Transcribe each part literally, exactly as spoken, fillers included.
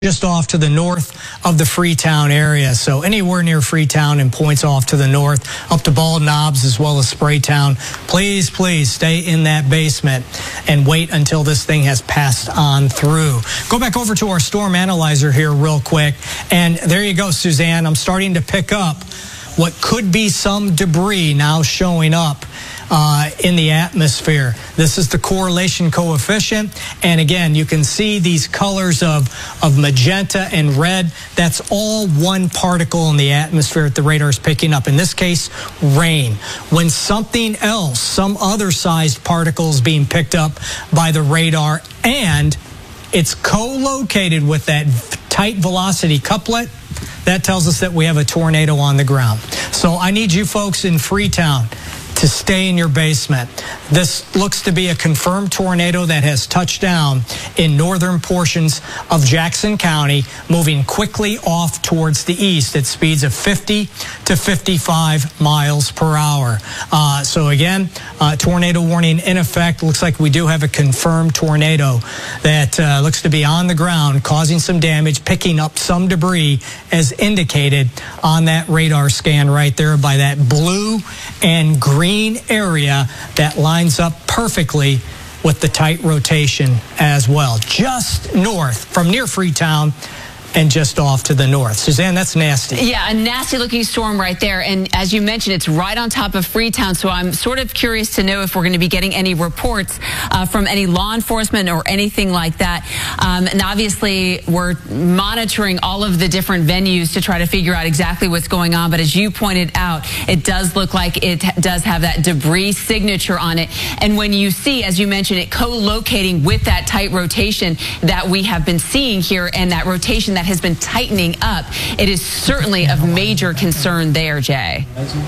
just off to the north of the Freetown area. So anywhere near Freetown and points off to the north, up to Bald Knobs as well as Spraytown, please, please stay in that basement and wait until this thing has passed on through. Go back over to our storm analyzer here real quick. And there you go, Suzanne. I'm starting to pick up what could be some debris now showing up Uh, in the atmosphere. This is the correlation coefficient. And again, you can see these colors of, of magenta and red. That's all one particle in the atmosphere that the radar is picking up. In this case, rain. When something else, some other sized particle is being picked up by the radar and it's co-located with that tight velocity couplet, that tells us that we have a tornado on the ground. So I need you folks in Freetown to stay in your basement. This looks to be a confirmed tornado that has touched down in northern portions of Jackson County, moving quickly off towards the east at speeds of fifty to fifty-five miles per hour. Uh, so again, uh, tornado warning in effect. Looks like we do have a confirmed tornado that uh, looks to be on the ground, causing some damage, picking up some debris as indicated on that radar scan right there by that blue and green area that lines up perfectly with the tight rotation as well. Just north from near Freetown and just off to the north. Suzanne, that's nasty. Yeah, a nasty looking storm right there. And as you mentioned, it's right on top of Freetown. So I'm sort of curious to know if we're going to be getting any reports uh, from any law enforcement or anything like that. Um, and obviously, we're monitoring all of the different venues to try to figure out exactly what's going on. But as you pointed out, it does look like it does have that debris signature on it. And when you see, as you mentioned, it co-locating with that tight rotation that we have been seeing here, and that rotation that has been tightening up, it is certainly of major concern there, Jay.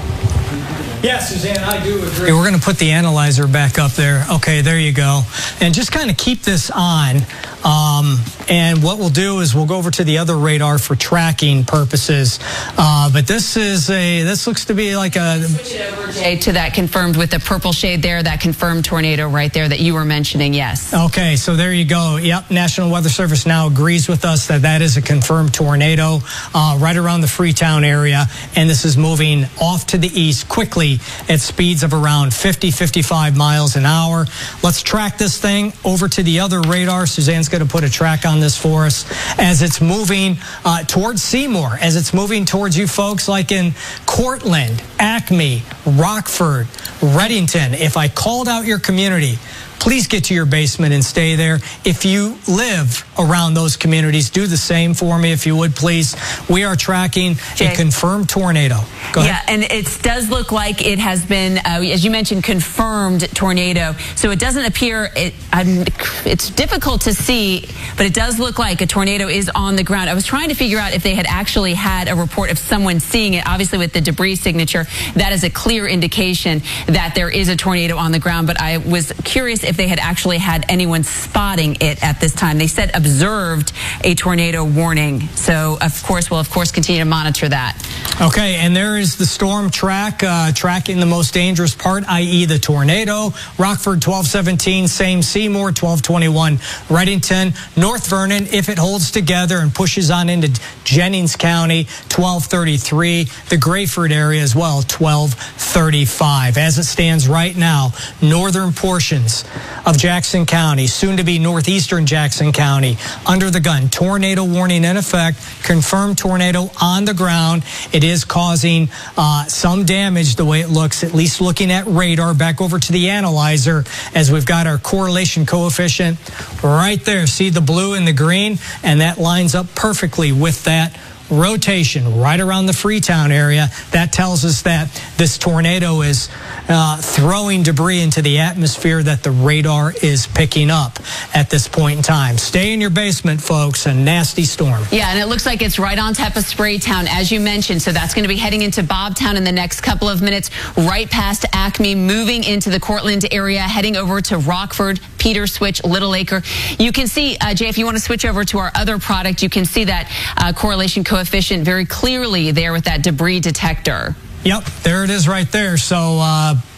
Yeah, Suzanne, I do agree. We're going to put the analyzer back up there. Okay, there you go. And just kind of keep this on. Um, and what we'll do is we'll go over to the other radar for tracking purposes. Uh, but this is a, this looks to be like a... Switch it over, Jay, to that confirmed with the purple shade there, that confirmed tornado right there that you were mentioning, yes. Okay, so there you go. Yep, National Weather Service now agrees with us that that is a confirmed tornado uh, right around the Freetown area. And this is moving off to the east quickly at speeds of around fifty, fifty-five miles an hour. Let's track this thing over to the other radar. Suzanne's going to put a track on this for us as it's moving uh, towards Seymour, as it's moving towards you folks like in Cortland, Acme, Rockford, Reddington. If I called out your community, please get to your basement and stay there. If you live around those communities, do the same for me, if you would, please. We are tracking Jay. a confirmed tornado. Go ahead. Yeah, and it does look like it has been, uh, as you mentioned, confirmed tornado. So it doesn't appear, it, I'm, it's difficult to see, but it does look like a tornado is on the ground. I was trying to figure out if they had actually had a report of someone seeing it. Obviously, with the debris signature, that is a clear indication that there is a tornado on the ground, but I was curious if they had actually had anyone spotting it at this time. They said observed a tornado warning. So, of course, we'll, of course, continue to monitor that. Okay, and there is the storm track, uh, tracking the most dangerous part, that is the tornado. Rockford, twelve seventeen, same Seymour, twelve twenty-one, Reddington, North Vernon, if it holds together and pushes on into Jennings County, twelve thirty-three, the Grayford area as well, twelve thirty-five. As it stands right now, northern portions of Jackson County, soon to be northeastern Jackson County, under the gun. Tornado warning in effect, confirmed tornado on the ground. It is causing uh, some damage the way it looks, at least looking at radar. Back over to the analyzer as we've got our correlation coefficient right there. See the blue and the green, and that lines up perfectly with that rotation right around the Freetown area. That tells us that this tornado is uh, throwing debris into the atmosphere that the radar is picking up at this point in time. Stay in your basement, folks. A nasty storm. Yeah, and it looks like it's right on top of Spraytown, as you mentioned. So that's going to be heading into Bobtown in the next couple of minutes, right past Acme, moving into the Cortland area, heading over to Rockford, Peter Switch, Little Acre. You can see, uh, Jay, if you want to switch over to our other product, you can see that uh, correlation coefficient very clearly there with that debris detector. Yep, there it is right there. So uh,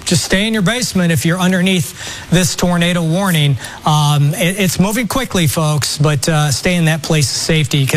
just stay in your basement if you're underneath this tornado warning. Um, it, it's moving quickly, folks, but uh, stay in that place of safety.